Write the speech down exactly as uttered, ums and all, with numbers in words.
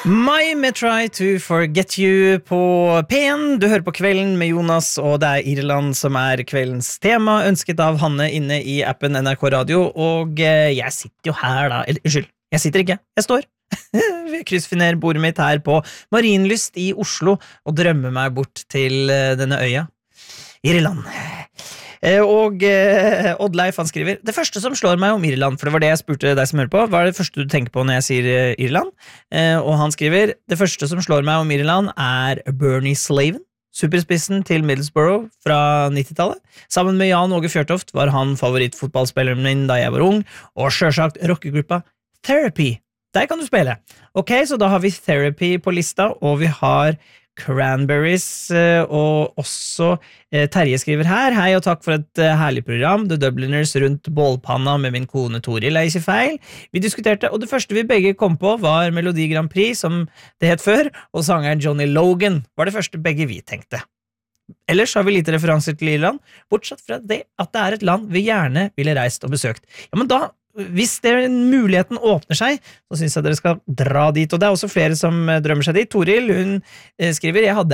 My med Try to Forget You på P en. Du hører på Kvelden med Jonas, og det er Irland som er kveldens tema, ønsket av Hanne inne i appen N R K Radio, og jeg sitter jo her da, eller, unnskyld, jeg sitter ikke, jeg står. Jeg kryssfinerer bordet mitt her på Marienlyst i Oslo, og drømmer meg bort til denne øya. Irland. Og eh, Oddleif han skriver: det første som slår meg om Irland, for det var det jeg spurte deg som hører på, hva er det første du tenker på når jeg sier eh, Irland? Eh, og han skriver: det første som slår meg om Irland er Bernie Slaven, superspissen til Middlesbrough fra nittitallet. Sammen med Jan Åge Fjørtoft var han favorittfotballspilleren min da jeg var ung, og selvsagt rockegruppa Therapy. Der kan du spille. Ok, så da har vi Therapy på lista, og vi har Cranberries, og også Terje skriver her: hei og takk for et herlig program, The Dubliners rundt bålpanna med min kone Toril, er ikke feil. Vi diskuterte, og det første vi begge kom på var Melodi Grand Prix, som det het før, og sangeren Johnny Logan var det første begge vi tenkte. Ellers har vi lite referanser til Irland, bortsett fra det at det er et land vi gjerne ville reist og besøkt. Ja, men da hvis det, muligheten åpner seg, så synes jeg dere skal dra dit, og det er også flere som drømmer seg dit. Toril, hun skriver: jeg hadde